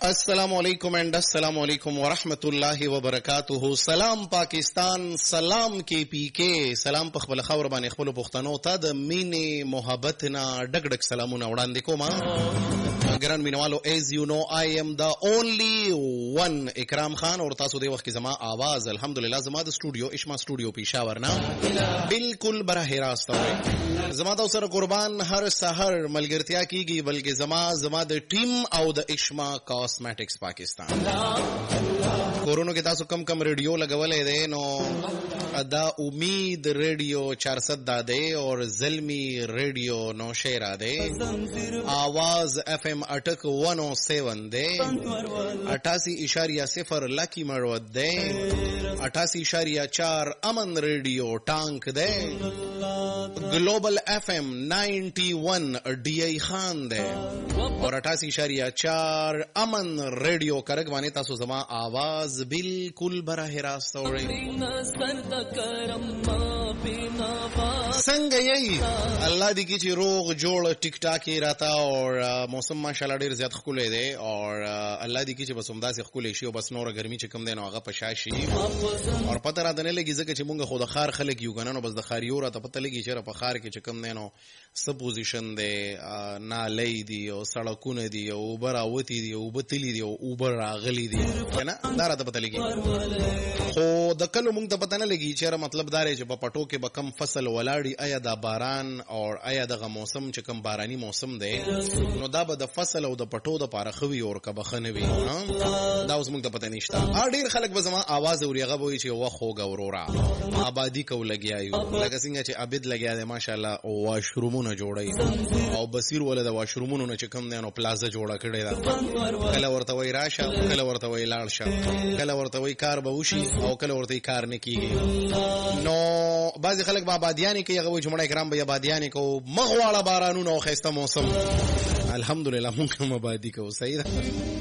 السلام علیکم اینڈ السلام علیکم ورحمۃ اللہ وبرکاتہ. سلام پاکستان، سلام کې پی کې، سلام په خپل خاور باندې خپل پښتنو ته د مینې محبت نه ډک ډک سلامونه وړاندې کوم. ګران مینوالو، ایز یو نو آئی ایم دا اونلی ون اکرام خان، اور تاسو دی وخت کې زما आवाज الحمدلله زما د سټوډیو اشما سټوډیو پېښور نه بالکل براه راست وي. زما د سره قربان هر سحر ملګرتیا کیږي، بلکې زما د ټیم او د اشما کاسمیټکس پاکستان. کورونو کې تاسو کم ریډیو لګولې ده، نو دا امید ریډیو 400 دا ده اور زلمی ریډیو نوشیرا ده، آواز اف ام اٹک 107 ده، 88.0 لکی مروت ده، 88.4 امن ریډیو ٹانک ده، گلوبل اف ام 91 ڈی ای خان ده، اور 88.4 امن ریڈیو کرک باندې تاسو زما आवाज بالکل براه راست اورئ. څنګه یې الله دې کی چې روغ جوړ ټیک ټاک یې راته، اور موسم ماشاءالله ډیر زیات ښکلی دی، اور الله دې کی چې بس همداسې ښکلی شي او بس نوره ګرمي چې کم دی نو هغه په شا شي. اور پته راته نه لګي ځکه چې مونږ خو د ښار خلک یو که نه، نو بس د ښاریو راته پته لګي چې په ښار کې چې کم دی نو څه پوزیشن دی، نالۍ دي او سړکونه دي او اوبه راوتي دي او اوبه تلي دي او اوبه راغلي دي، که نه دا راته پته لګي. خو د کلو مونږ ته پته نه لګي چېرې مطلب دا دی چې په پټو کې به کم فصل ولاړي، آیا دا باران او آیا دغه موسم چې کم باراني موسم دی نو دا به د فصل او د پټو دپاره ښه وي او که به ښه نه وي، دا اوس مونږ ته پته نشته. ډېر خلک به زما آواز اوري، هغه به وایي چې وه خوږه وروره آبادي کو لګیا یو، لکه څنګه چې عابد لګیا دی ماشاءالله واشرومونه جوړوي او بصیر وله د واشرومونو نه چې کم دی نو پلازه جوړه کړې ده. کله ورته وایي راشه، کله ورته وایي لاړ شه، کله ورته وایي کار به وشي او کله ورته کار نه کېږي. نو بعضې خلک به آبادیانې کوي، هغه وایي چې مړی کرام به یې آبادیانې کوو، مه غواړه بارانونه او ښایسته موسم. الحمدلله مونږ هم آبادي کوو، صحیح ده.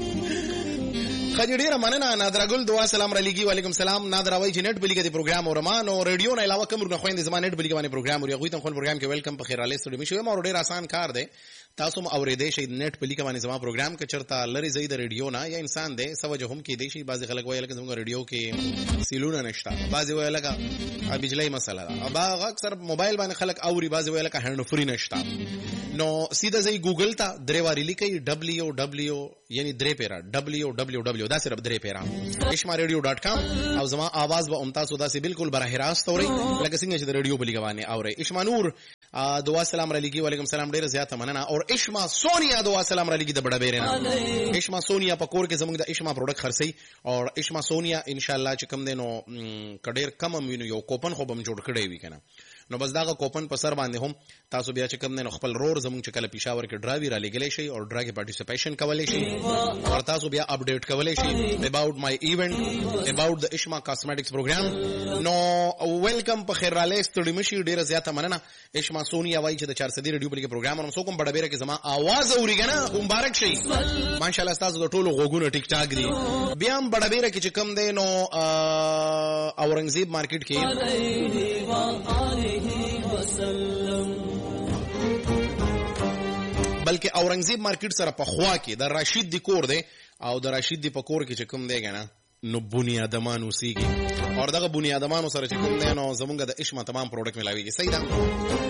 خجی ډیره مننه نادر ګل دعا سلام را لګي. وعلیکم سلام. نادر وای چې نت بلیګه دی پروګرام اور مان او ریډیو نه علاوه کوم نه خويند زما نت بلیګه باندې پروګرام اور یو ته خپل پروګرام کې ویلکم په خیر علي سټډیو مشوي ما اور ډیر آسان کار دی. تاسو مو اورېدې شي نت بلیګه باندې زما پروګرام کې چرته لری زید ریډیو نه یا انسان دی سوجه هم کې دی شي. بعض خلک وایي لکه زموږ ریډیو کې سیلونه نشته، بعض وایي لکه بجلی مسله ده، ابا اکثر موبایل باندې خلک اوري، بعض وایي لکه هند فري نشته. نو سیده ځي ګوګل ته درې واری لیکي www یعنی درې پیرا www دا صرف درې پیرا ishmaradio.com او زما आवाज به امتاسو داسې بالکل براه راست اوري لکه څنګه چې د ریډیو بلیګه باندې اوري. اشما نور دعا سلام را لګي. وعلیکم سلام. ډیره زیاته مننه. اور اشما سونیا دعا سلام را لګي د بڑا بیرنه. اشما سونیا په کور کې زموږ د اشما پروډکټ خرڅي، اور اشما سونیا ان شاء الله چې کم دینو کډیر کم وینو یو کوپن خو بم جوړ کړی وی کنه، نو بس داغه کوپن په سر باندې هم تاسو بیا چې کم دینو خپل رور زموږ چې کله پېښور کې ډراوی را لګلې شي او ډرا کې پارټیسپیشن کولای شي، اور تاسو بیا اپډیټ کولای شي about my event about the Ishma Cosmetics program. نو ویلکم په خیر راله ستړي مشي. ډیره زیاته مننه. اشما سونیا وای چې د 400 ریډیو بلیګه پروګرام هم سو کوم بڑا بیره کې زما आवाज اوري کنه، مبارک شي ماشاءالله. تاسو د ټولو غوګونو ټیک ټاک دي. بیا هم بڑا بیره کې چې کم دی نو اورنګزیب مارکیټ کې بلکې اورنګزیب مارکیټ سره په خوا کې د راشد دی کور دی، او د راشد دی په کور کې چې کوم دی کنه نو بنیادمان اوسېږي، اور دغه بنیادمانو سره چې کوم دی نو زمونږ د اشما تمام پروډکټ ملاويږي. صحیح ده.